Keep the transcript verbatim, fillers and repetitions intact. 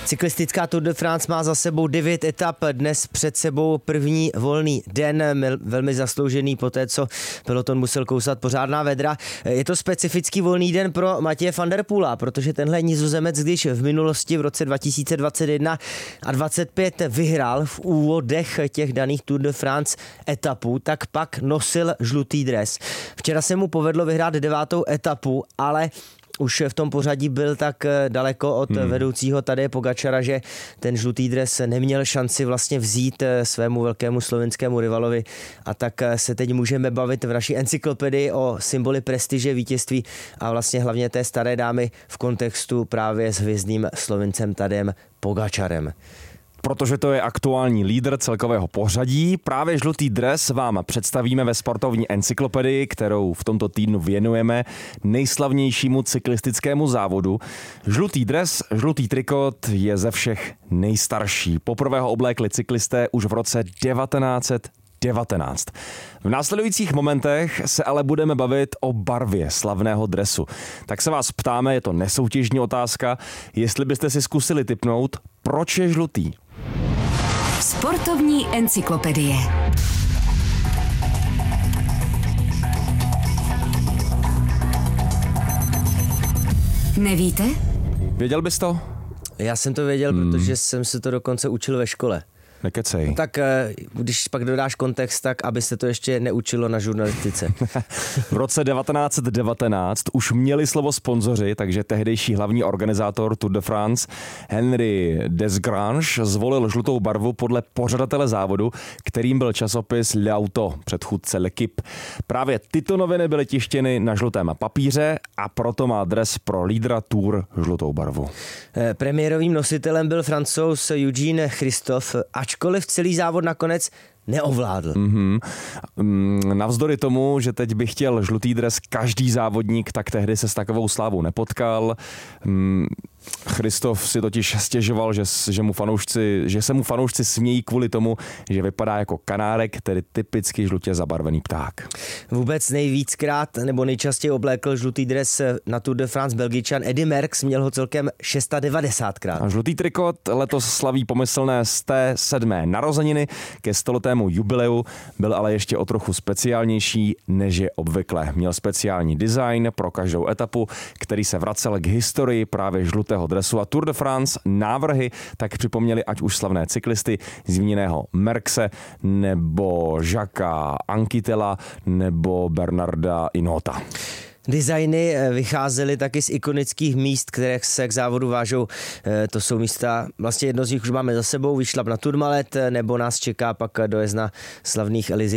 Cyklistická Tour de France má za sebou devět etap, dnes před sebou první volný den, velmi zasloužený po té, co peloton musel kousat pořádná vedra. Je to specifický volný den pro Mathieu van der Poela, protože tenhle Nizozemec, když v minulosti v roce dva tisíce dvacet jedna a dvacet pět vyhrál v úvodech těch daných Tour de France etapů, tak pak nosil žlutý dres. Včera se mu povedlo vyhrát devátou etapu, ale už v tom pořadí byl tak daleko od hmm. vedoucího Tadeje Pogačara, že ten žlutý dres neměl šanci vlastně vzít svému velkému slovinskému rivalovi, a tak se teď můžeme bavit v naší encyklopedii o symboli prestiže, vítězství a vlastně hlavně té staré dámy v kontextu právě s hvězdným Slovincem Tadejem Pogačarem. Protože to je aktuální lídr celkového pořadí, právě žlutý dres vám představíme ve sportovní encyklopedii, kterou v tomto týdnu věnujeme nejslavnějšímu cyklistickému závodu. Žlutý dres, žlutý trikot je ze všech nejstarší. Poprvé ho oblékli cyklisté už v roce devatenáct set devatenáct. V následujících momentech se ale budeme bavit o barvě slavného dresu. Tak se vás ptáme, je to nesoutěžní otázka, jestli byste si zkusili tipnout, proč je žlutý. Sportovní encyklopedie. Nevíte? Věděl bys to? Já jsem to věděl, hmm. protože jsem se to dokonce učil ve škole. Nekecej. No tak když pak dodáš kontext, tak aby se to ještě neučilo na žurnalistice. V roce devatenáct set devatenáct už měli slovo sponzoři, takže tehdejší hlavní organizátor Tour de France Henri Desgrange zvolil žlutou barvu podle pořadatele závodu, kterým byl časopis L'Auto, předchůdce L'Equipe. Právě tyto noviny byly tištěny na žlutém papíře a proto má dres pro lídra Tour žlutou barvu. Premiérovým nositelem byl Francouz Eugene Christophe, ačkoliv celý závod nakonec neovládl. Mm-hmm. Navzdory tomu, že teď by chtěl žlutý dres každý závodník, tak tehdy se s takovou slávou nepotkal. Mm, Christophe si totiž stěžoval, že, že, mu fanoušci, že se mu fanoušci smějí kvůli tomu, že vypadá jako kanárek, tedy typicky žlutě zabarvený pták. Vůbec nejvíckrát nebo nejčastěji oblékl žlutý dres na Tour de France Belgičan Eddy Merckx, měl ho celkem devadesát šestkrát. A žlutý trikot letos slaví pomyslné sté sedmé narozeniny, ke stoletému jubileu byl ale ještě o trochu speciálnější, než je obvykle. Měl speciální design pro každou etapu, který se vracel k historii právě žlutého dresu, a Tour de France návrhy tak připomněli ať už slavné cyklisty zmíněného Merckxe nebo Jacquesa Anquetel'a nebo Bernarda Hinaulta. Designy vycházely taky z ikonických míst, které se k závodu vážou. To jsou místa, vlastně jedno z nich už máme za sebou, vyšlap na Tourmalet, nebo nás čeká pak dojezd na slavných Elysée